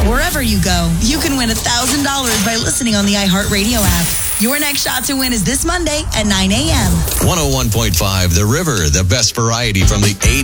Wherever you go, you can win $1,000 by listening on the iHeartRadio app. Your next shot to win is this Monday at 9 a.m. 101.5 The River, the best variety from the 80s.